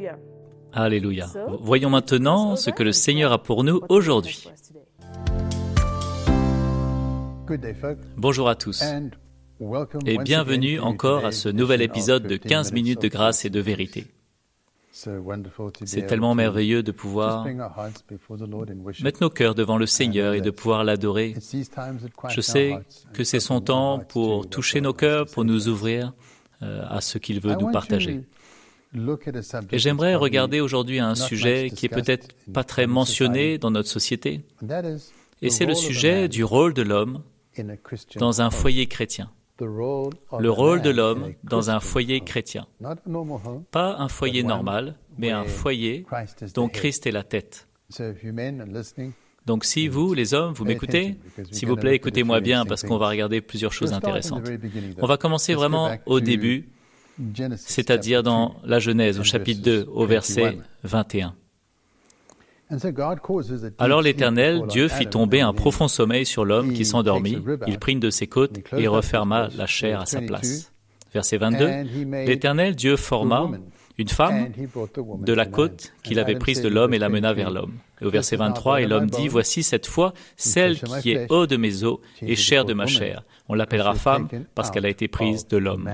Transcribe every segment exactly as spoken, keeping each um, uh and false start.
Alléluia. Voyons maintenant ce que le Seigneur a pour nous aujourd'hui. Bonjour à tous et bienvenue encore à ce nouvel épisode de quinze minutes de grâce et de vérité. C'est tellement merveilleux de pouvoir mettre nos cœurs devant le Seigneur et de pouvoir l'adorer. Je sais que c'est son temps pour toucher nos cœurs, pour nous ouvrir euh, à ce qu'il veut nous partager. Et j'aimerais regarder aujourd'hui un sujet qui est peut-être pas très mentionné dans notre société, et c'est le sujet du rôle de l'homme dans un foyer chrétien. Le rôle de l'homme dans un foyer chrétien. Pas un foyer normal, mais un foyer dont Christ est la tête. Donc si vous, les hommes, vous m'écoutez, s'il vous plaît, écoutez-moi bien parce qu'on va regarder plusieurs choses intéressantes. On va commencer vraiment au début, c'est-à-dire dans la Genèse, au chapitre deux, au verset vingt et un. Alors l'Éternel, Dieu, fit tomber un profond sommeil sur l'homme qui s'endormit. Il prit une de ses côtes et referma la chair à sa place. Verset vingt-deux. L'Éternel, Dieu, forma une femme de la côte qu'il avait prise de l'homme et l'amena vers l'homme. Et au verset vingt-trois, et l'homme dit, voici cette fois celle qui est eau de mes os et chair de ma chair. On l'appellera femme parce qu'elle a été prise de l'homme.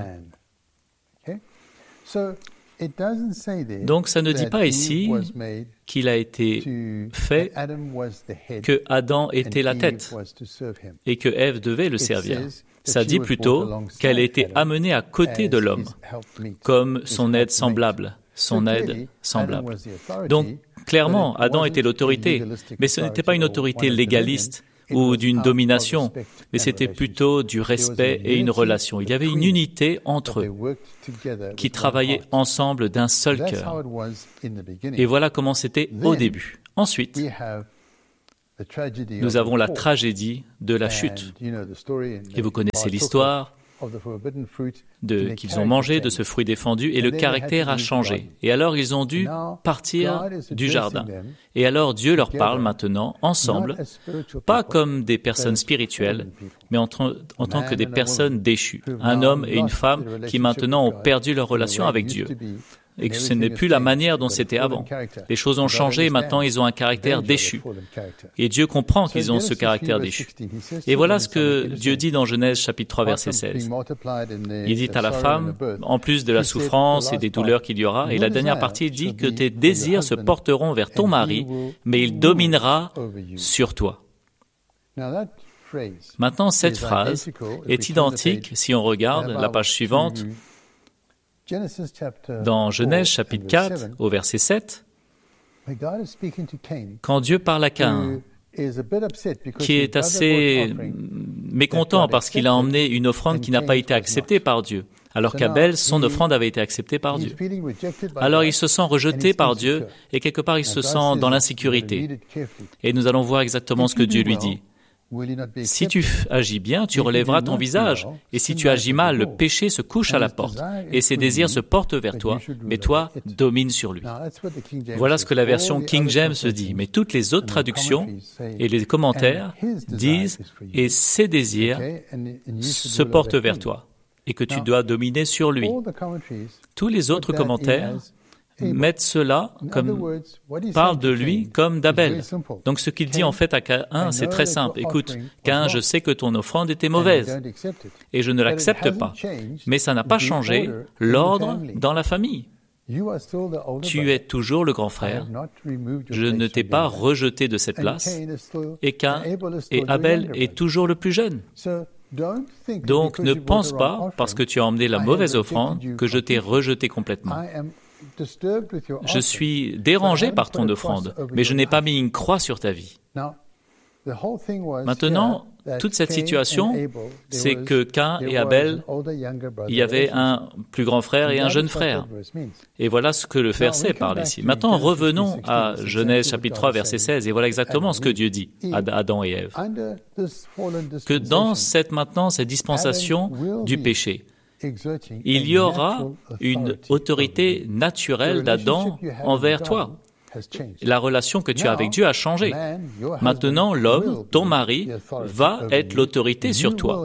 Donc ça ne dit pas ici qu'il a été fait que Adam était la tête et que Ève devait le servir. Ça dit plutôt qu'elle a été amenée à côté de l'homme, comme son aide semblable, son aide semblable. Donc clairement, Adam était l'autorité, mais ce n'était pas une autorité légaliste ou d'une domination, mais c'était plutôt du respect et une relation. Il y avait une unité entre eux qui travaillaient ensemble d'un seul cœur. Et voilà comment c'était au début. Ensuite, nous avons la tragédie de la chute. Et vous connaissez l'histoire de, qu'ils ont mangé de ce fruit défendu et le caractère a changé. Et alors ils ont dû partir du jardin. Et alors Dieu leur parle maintenant, ensemble, pas comme des personnes spirituelles, mais en, tra- en tant que des personnes déchues. Un homme et une femme qui maintenant ont perdu leur relation avec Dieu. Et que ce n'est plus la manière dont c'était avant. Les choses ont changé et maintenant ils ont un caractère déchu. Et Dieu comprend qu'ils ont ce caractère déchu. Et voilà ce que Dieu dit dans Genèse chapitre trois verset seize. Il dit à la femme, en plus de la souffrance et des douleurs qu'il y aura, et la dernière partie dit que tes désirs se porteront vers ton mari, mais il dominera sur toi. Maintenant, cette phrase est identique si on regarde la page suivante. Dans Genèse chapitre quatre, au verset sept, quand Dieu parle à Caïn, qui est assez mécontent parce qu'il a emmené une offrande qui n'a pas été acceptée par Dieu, alors qu'Abel, son offrande avait été acceptée par Dieu. Alors il se sent rejeté par Dieu et quelque part il se sent dans l'insécurité. Et nous allons voir exactement ce que Dieu lui dit. Si tu agis bien, tu relèveras ton visage. Et si tu agis mal, le péché se couche à la porte. Et ses désirs se portent vers toi, mais toi, domine sur lui. Voilà ce que la version King James dit. Mais toutes les autres traductions et les commentaires disent « Et ses désirs se portent vers toi. » Et que tu dois dominer sur lui. Tous les autres commentaires mettent cela comme, parle de lui comme d'Abel. Donc ce qu'il dit en fait à Caïn, c'est très simple. Écoute, Caïn, je sais que ton offrande était mauvaise et je ne l'accepte pas. Mais ça n'a pas changé l'ordre dans la famille. Tu es toujours le grand frère. Je ne t'ai pas rejeté de cette place. Et Caïn et Abel est toujours le plus jeune. Donc ne pense pas, parce que tu as emmené la mauvaise offrande, que je t'ai rejeté complètement. Je suis dérangé par ton offrande, mais je n'ai pas mis une croix sur ta vie. Maintenant, toute cette situation, c'est que Caïn et Abel, il y avait un plus grand frère et un jeune frère. Et voilà ce que le verset parle ici. Maintenant, revenons à Genèse chapitre trois, verset seize, et voilà exactement ce que Dieu dit à Adam et Ève. Que dans cette, maintenant, cette dispensation du péché, il y aura une autorité naturelle d'Adam envers toi. La relation que tu as avec Dieu a changé. Maintenant, l'homme, ton mari, va être l'autorité sur toi.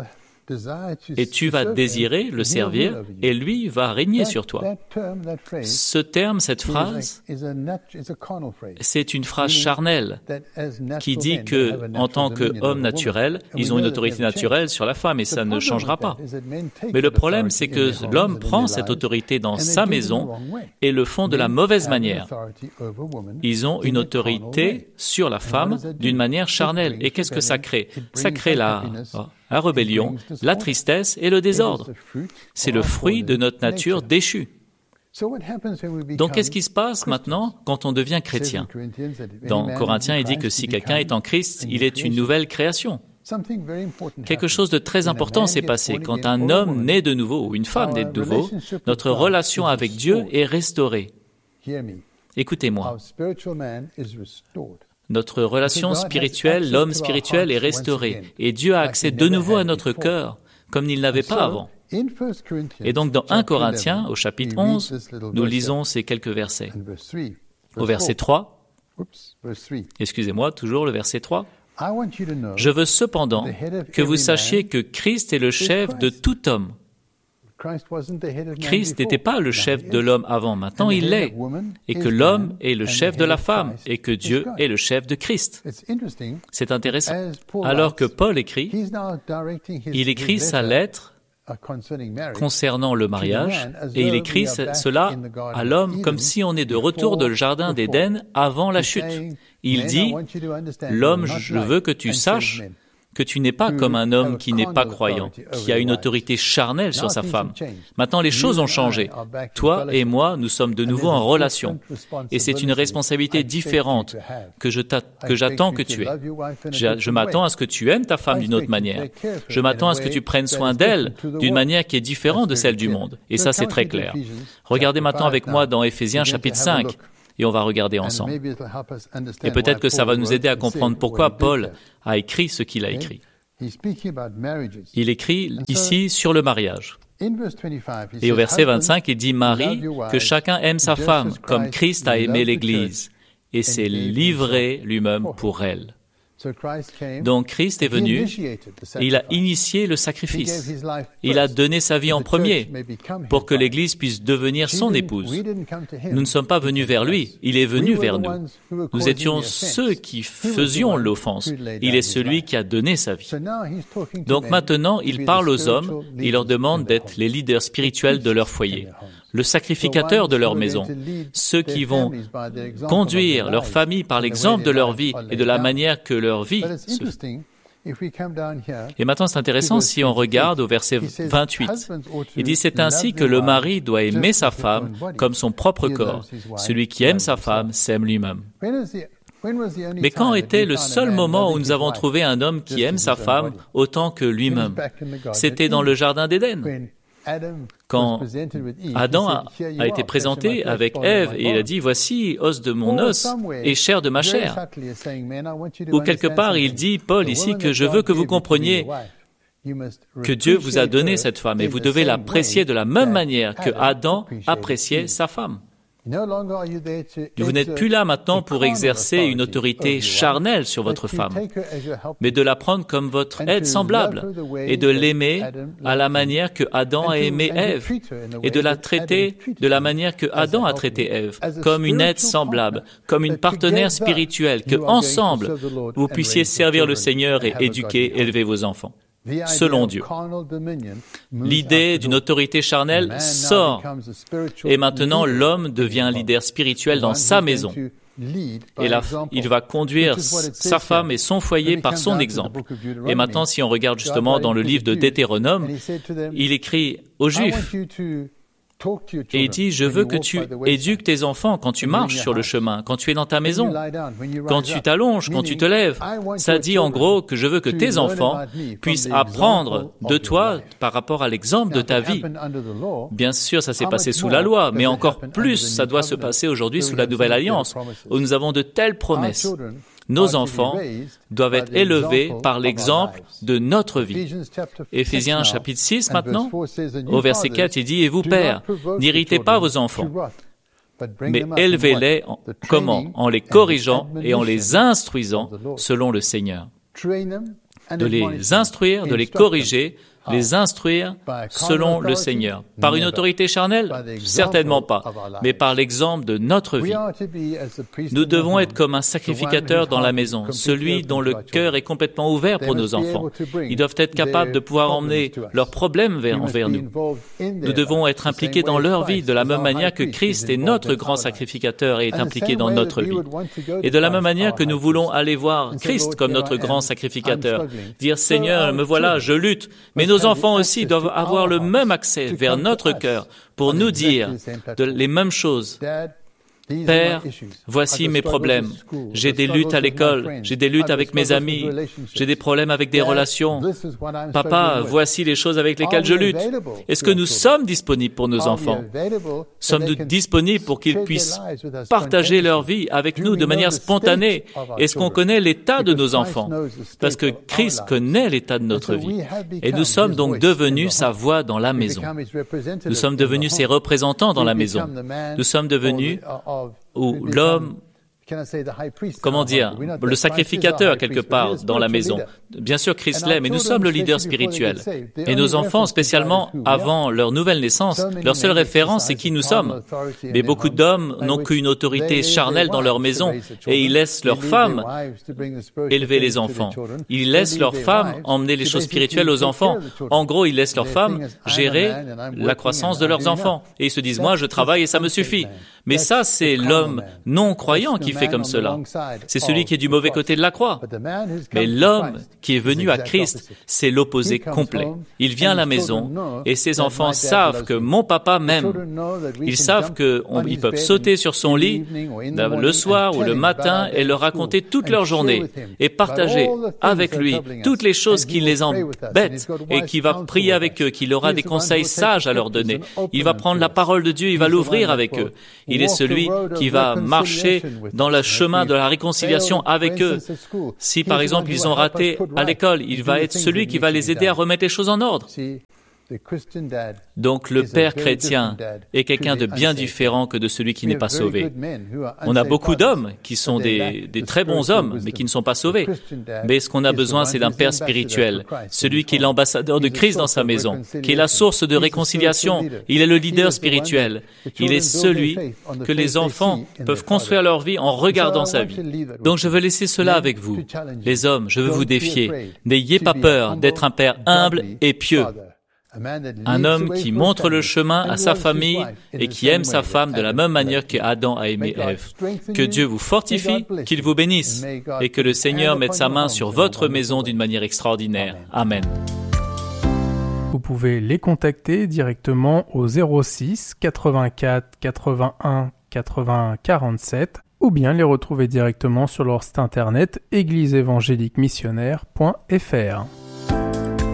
et tu vas désirer le servir et lui va régner sur toi. Ce terme, cette phrase, c'est une phrase charnelle qui dit que, en tant qu'homme naturel, ils ont une autorité naturelle sur la femme et ça ne changera pas. Mais le problème, c'est que l'homme prend cette autorité dans sa maison et le font de la mauvaise manière. Ils ont une autorité sur la femme d'une manière charnelle. Et qu'est-ce que ça crée? Ça crée la... la rébellion, la tristesse et le désordre. C'est le fruit de notre nature déchue. Donc, qu'est-ce qui se passe maintenant quand on devient chrétien? Dans Corinthiens, il dit que si quelqu'un est en Christ, il est une nouvelle création. Quelque chose de très important s'est passé. Quand un homme naît de nouveau ou une femme naît de nouveau, notre relation avec Dieu est restaurée. Écoutez-moi. Notre relation spirituelle, l'homme spirituel est restauré et Dieu a accès de nouveau à notre cœur comme il n'avait pas avant. Et donc dans un Corinthiens, au chapitre onze, nous lisons ces quelques versets. Au verset trois, excusez-moi, toujours le verset trois. Je veux cependant que vous sachiez que Christ est le chef de tout homme. Christ n'était pas le chef de l'homme avant, maintenant il l'est, et que l'homme est le chef de la femme, et que Dieu est le chef de Christ. C'est intéressant. Alors que Paul écrit, il écrit sa lettre concernant le mariage, et il écrit cela à l'homme comme si on est de retour dans le jardin d'Éden avant la chute. Il dit, l'homme, je veux que tu saches que tu n'es pas comme un homme qui n'est pas croyant, qui a une autorité charnelle sur sa femme. Maintenant, les choses ont changé. Toi et moi, nous sommes de nouveau en relation. Et c'est une responsabilité différente que je que j'attends que tu aies. Je, je m'attends à ce que tu aimes ta femme d'une autre manière. Je m'attends à ce que tu prennes soin d'elle d'une manière qui est différente de celle du monde. Et ça, c'est très clair. Regardez maintenant avec moi dans Éphésiens chapitre cinq. Et on va regarder ensemble. Et peut-être que ça va nous aider à comprendre pourquoi Paul a écrit ce qu'il a écrit. Il écrit ici sur le mariage. Et au verset vingt-cinq, il dit « Marie, que chacun aime sa femme, comme Christ a aimé l'Église, et s'est livré lui-même pour elle. » Donc Christ est venu et il a initié le sacrifice. Il a donné sa vie en premier pour que l'Église puisse devenir son épouse. Nous ne sommes pas venus vers lui, il est venu vers nous. Nous étions ceux qui faisions l'offense. Il est celui qui a donné sa vie. Donc maintenant, il parle aux hommes, il leur demande d'être les leaders spirituels de leur foyer, le sacrificateur de leur maison, ceux qui vont conduire leur famille par l'exemple de leur vie et de la manière que leur vie se fait. Et maintenant, c'est intéressant si on regarde au verset vingt-huit. Il dit, c'est ainsi que le mari doit aimer sa femme comme son propre corps. Celui qui aime sa femme s'aime lui-même. Mais quand était le seul moment où nous avons trouvé un homme qui aime sa femme autant que lui-même? C'était dans le jardin d'Éden. Quand Adam a, a été présenté avec Ève et il a dit « Voici os de mon os et chair de ma chair ». Ou quelque part, il dit, Paul ici, que je veux que vous compreniez que Dieu vous a donné cette femme et vous devez l'apprécier de la même manière que Adam appréciait sa femme. Vous n'êtes plus là maintenant pour exercer une autorité charnelle sur votre femme, mais de la prendre comme votre aide semblable et de l'aimer à la manière que Adam a aimé Ève et de la traiter de la manière que Adam a traité Ève, comme une aide semblable, comme une partenaire spirituelle, que ensemble vous puissiez servir le Seigneur et éduquer, élever vos enfants. Selon Dieu. L'idée d'une autorité charnelle sort et maintenant l'homme devient un leader spirituel dans sa maison. Et là, il va conduire sa femme et son foyer par son exemple. Et maintenant, si on regarde justement dans le livre de Deutéronome, il écrit aux Juifs, et il dit, je veux que tu éduques tes enfants quand tu marches sur le chemin, quand tu es dans ta maison, quand tu t'allonges, quand tu te lèves. Ça dit en gros que je veux que tes enfants puissent apprendre de toi par rapport à l'exemple de ta vie. Bien sûr, ça s'est passé sous la loi, mais encore plus, ça doit se passer aujourd'hui sous la Nouvelle Alliance, où nous avons de telles promesses. Nos enfants doivent être élevés par l'exemple de notre vie. Éphésiens chapitre six maintenant, au verset quatre, il dit « Et vous, pères, n'irritez pas vos enfants, mais élevez-les en, comment? En les corrigeant et en les instruisant selon le Seigneur. » De les instruire, de les corriger les instruire selon le Seigneur. Par une autorité charnelle? Certainement pas, mais par l'exemple de notre vie. Nous devons être comme un sacrificateur dans la maison, celui dont le cœur est complètement ouvert pour nos enfants. Ils doivent être capables de pouvoir emmener leurs problèmes vers, envers nous. Nous devons être impliqués dans leur vie de la même manière que Christ est notre grand sacrificateur et est impliqué dans notre vie. Et de la même manière que nous voulons aller voir Christ comme notre grand sacrificateur, dire « Seigneur, me voilà, je lutte », mais nos enfants aussi doivent avoir le même accès vers notre cœur pour nous dire de, les mêmes choses. Père, voici mes problèmes. J'ai des luttes à l'école, j'ai des luttes avec mes amis, j'ai des problèmes avec des relations. Papa, voici les choses avec lesquelles je lutte. Est-ce que nous sommes disponibles pour nos enfants? Sommes-nous disponibles pour qu'ils puissent partager leur vie avec nous de manière spontanée? Est-ce qu'on connaît l'état de nos enfants? Parce que Christ connaît l'état de notre vie. Et nous sommes donc devenus sa voix dans la maison. Nous sommes devenus ses représentants dans la maison. Nous sommes devenus où l'homme, comment dire, le sacrificateur quelque part dans la maison. Bien sûr, Christ l'est, mais nous sommes le leader spirituel. Et nos enfants, spécialement avant leur nouvelle naissance, leur seule référence, c'est qui nous sommes. Mais beaucoup d'hommes n'ont qu'une autorité charnelle dans leur maison et ils laissent leurs femmes élever les enfants. Ils laissent leurs femmes emmener les choses spirituelles aux enfants. En gros, ils laissent leurs femmes gérer la croissance de leurs enfants. Et ils se disent, moi, je travaille et ça me suffit. Mais ça, c'est l'homme non-croyant qui fait comme cela. C'est celui qui est du mauvais côté de la croix. Mais l'homme qui est venu à Christ, c'est l'opposé complet. Il vient à la maison et ses enfants savent que mon papa m'aime. Ils savent qu'ils peuvent sauter sur son lit le soir ou le matin et leur raconter toute leur journée et partager avec lui toutes les choses qui les embêtent et qui va prier avec eux, qu'il aura des conseils sages à leur donner. Il va prendre la parole de Dieu, il va l'ouvrir avec eux. Il est celui qui va marcher dans le chemin de la réconciliation avec eux. Si, par exemple, ils ont raté à l'école, il va être celui qui va les aider à remettre les choses en ordre. Donc, le père chrétien est quelqu'un de bien différent que de celui qui n'est pas sauvé. On a beaucoup d'hommes qui sont des, des très bons hommes, mais qui ne sont pas sauvés. Mais ce qu'on a besoin, c'est d'un père spirituel, celui qui est l'ambassadeur de Christ dans sa maison, qui est la source de réconciliation. Il est le leader spirituel. Il est celui que les enfants peuvent construire leur vie en regardant sa vie. Donc, je veux laisser cela avec vous. Les hommes, je veux vous défier. N'ayez pas peur d'être un père humble et pieux. Un homme qui montre le chemin à sa famille et qui aime sa femme de la même manière que Adam a aimé Ève. Que Dieu vous fortifie, qu'il vous bénisse et que le Seigneur mette sa main sur votre maison d'une manière extraordinaire. Amen. Vous pouvez les contacter directement au zéro six quatre-vingt-quatre quatre-vingt-un quatre-vingts quarante-sept ou bien les retrouver directement sur leur site internet église évangélique missionnaire point f r.